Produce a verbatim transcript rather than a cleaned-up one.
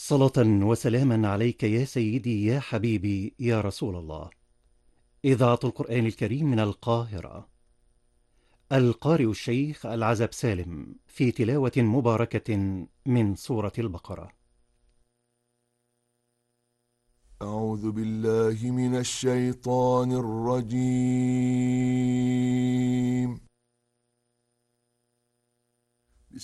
صلاة وسلاما عليك يا سيدي يا حبيبي يا رسول الله. إذاعة القرآن الكريم من القاهرة. القارئ الشيخ العزب سالم في تلاوة مباركة من سورة البقرة. أعوذ بالله من الشيطان الرجيم. بسم الله الرحمن الرحيم.